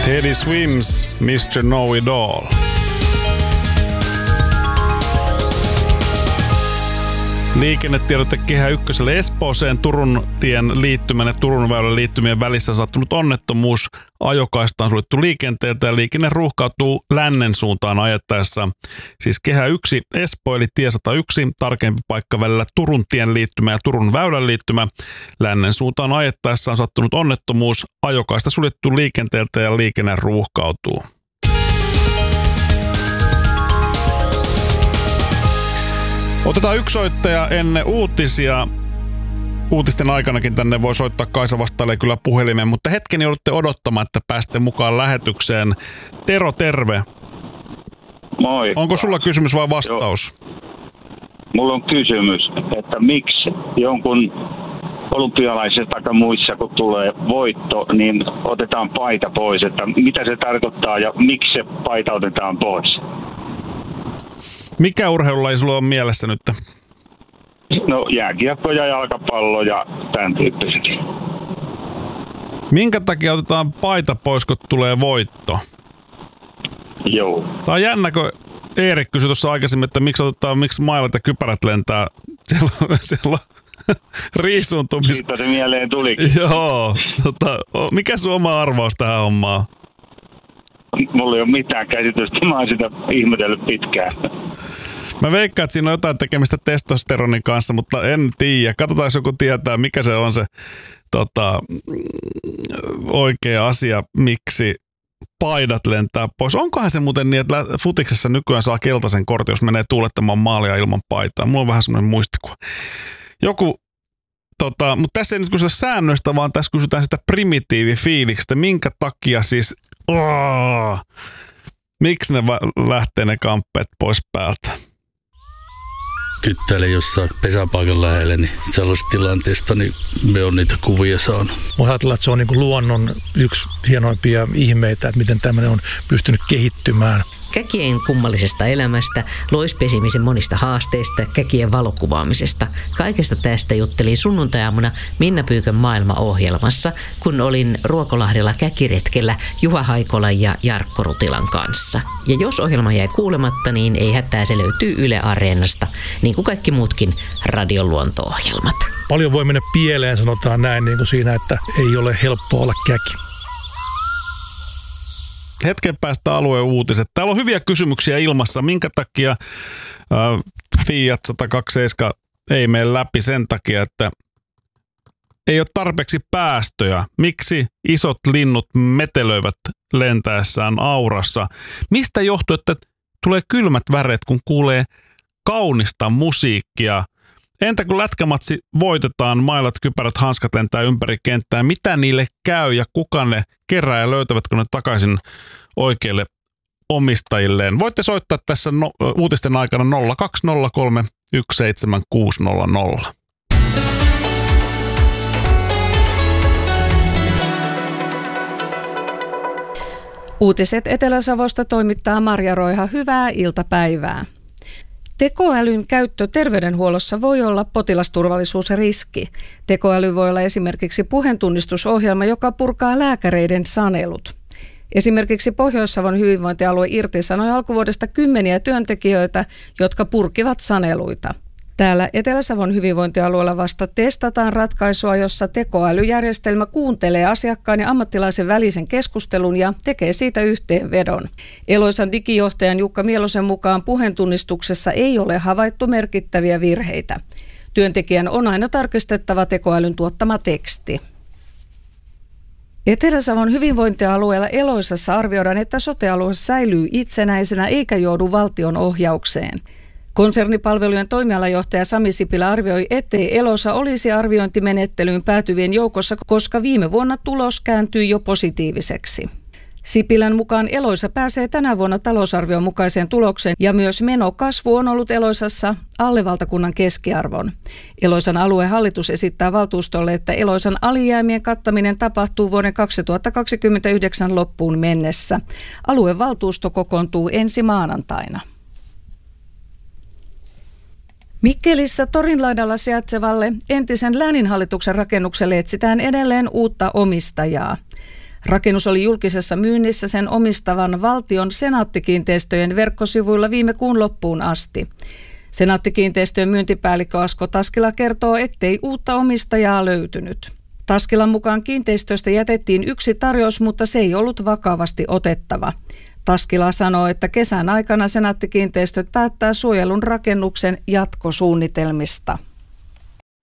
Teddy Swims, Mr. Know It All. Liikennetiedote Kehä Ykköselle Espooseen Turun tien liittymän ja Turun väylän liittymien välissä on sattunut onnettomuus. Ajokaista on suljettu liikenteeltä ja liikenne ruuhkautuu lännen suuntaan ajettaessa. Siis Kehä 1 Espoo eli tie 101, tarkempi paikka välillä Turun tien liittymä ja Turun väylän liittymä. Lännen suuntaan ajettaessa on sattunut onnettomuus. Ajokaista suljettu liikenteeltä ja liikenne ruuhkautuu. Otetaan yksi soittaja ennen uutisia. Uutisten aikanakin tänne voi soittaa. Kaisa vastailee kyllä puhelimeen, mutta hetken joudutte odottamaan, että pääsette mukaan lähetykseen. Tero, terve. Moi. Onko sulla kysymys vai vastaus? Joo. Mulla on kysymys, että miksi jonkun olympialaisesta tai muissa, kun tulee voitto, niin otetaan paita pois. Että mitä se tarkoittaa ja miksi se paita otetaan pois? Mikä urheilulaji sulla on mielessä nyt? No jääkiekko ja jalkapallo ja tämän tyyppisesti. Minkä takia otetaan paita pois, kun tulee voitto? Joo. Tämä on jännä, kun Eerik kysyi tuossa aikaisemmin, että miksi mailat ja kypärät lentää siellä riisuntumista. Siitä se mieleen tulikin. Joo. Mikä sun oma arvaus tähän hommaan? Mulla ei ole mitään käsitystä, mä oon sitä ihmetellyt pitkään. Mä veikkaan, että siinä on jotain tekemistä testosteronin kanssa, mutta en tiedä. Katsotaan, jos joku tietää, mikä se on se oikea asia, miksi paidat lentää pois. Onkohan se muuten niin, että futiksessa nykyään saa keltaisen kortin, jos menee tuulettamaan maalia ilman paitaa? Mulla on vähän semmoinen muistikuva. Mutta tässä ei nyt kysytä säännöistä, vaan tässä kysytään sitä primitiivifiiliksestä. Minkä takia siis... Miksi ne lähtee ne kamppeet pois päältä? Kyttäilen jossain pesäpaikan lähellä, niin sellaisesta tilanteesta niin me on niitä kuvia saanut. Mä ajatellaan, että se on niin kuin luonnon yksi hienoimpia ihmeitä, että miten tämmöinen on pystynyt kehittymään. Käkien kummallisesta elämästä, loispesimisen monista haasteista, käkien valokuvaamisesta. Kaikesta tästä juttelin sunnuntai-aamuna Minna Pyykön maailmaohjelmassa, kun olin Ruokolahdella käkiretkellä Juha Haikolan ja Jarkko Rutilan kanssa. Ja jos ohjelma jäi kuulematta, niin ei hätää, se löytyy Yle Areenasta, niin kuin kaikki muutkin radion luonto-ohjelmat. Paljon voi mennä pieleen, sanotaan näin, niin kuin siinä, että ei ole helppoa olla käki. Hetken päästä alueen uutiset. Täällä on hyviä kysymyksiä ilmassa. Minkä takia Fiat 127 ei mene läpi? Sen takia, että ei ole tarpeeksi päästöjä. Miksi isot linnut metelöivät lentäessään aurassa? Mistä johtuu, että tulee kylmät väreet, kun kuulee kaunista musiikkia? Entä kun lätkämatsi voitetaan, mailat, kypärät, hanskat lentää ympäri kenttää, mitä niille käy ja kuka ne kerää ja löytävätkö ne takaisin oikeille omistajilleen? Voitte soittaa tässä uutisten aikana 0203 17600. Uutiset Etelä-Savosta toimittaa Marja Roiha. Hyvää iltapäivää. Tekoälyn käyttö terveydenhuollossa voi olla potilasturvallisuusriski. Tekoäly voi olla esimerkiksi puheentunnistusohjelma, joka purkaa lääkäreiden sanelut. Esimerkiksi Pohjois-Savon hyvinvointialue irtisanoi alkuvuodesta 10 työntekijöitä, jotka purkivat saneluita. Täällä Etelä-Savon hyvinvointialueella vasta testataan ratkaisua, jossa tekoälyjärjestelmä kuuntelee asiakkaan ja ammattilaisen välisen keskustelun ja tekee siitä yhteenvedon. Eloisan digijohtajan Jukka Mielosen mukaan puheentunnistuksessa ei ole havaittu merkittäviä virheitä. Työntekijän on aina tarkistettava tekoälyn tuottama teksti. Etelä-Savon hyvinvointialueella Eloisassa arvioidaan, että sote-alue säilyy itsenäisenä eikä joudu valtion ohjaukseen. Konsernipalvelujen toimialajohtaja Sami Sipilä arvioi, ettei Eloisa olisi arviointimenettelyyn päätyvien joukossa, koska viime vuonna tulos kääntyi jo positiiviseksi. Sipilän mukaan Eloisa pääsee tänä vuonna talousarvion mukaiseen tulokseen ja myös menokasvu on ollut Eloisassa alle valtakunnan keskiarvon. Eloisan aluehallitus esittää valtuustolle, että Eloisan alijäämien kattaminen tapahtuu vuoden 2029 loppuun mennessä. Aluevaltuusto kokoontuu ensi maanantaina. Mikkelissä Torinlaidalla sijaitsevalle entisen lääninhallituksen rakennukselle etsitään edelleen uutta omistajaa. Rakennus oli julkisessa myynnissä sen omistavan valtion Senaatti-kiinteistöjen verkkosivuilla viime kuun loppuun asti. Senaatti-kiinteistöjen myyntipäällikkö Asko Taskila kertoo, ettei uutta omistajaa löytynyt. Taskilan mukaan kiinteistöstä jätettiin yksi tarjous, mutta se ei ollut vakavasti otettava. Taskila sanoo, että kesän aikana Senaatti-kiinteistöt päättää suojelun rakennuksen jatkosuunnitelmista.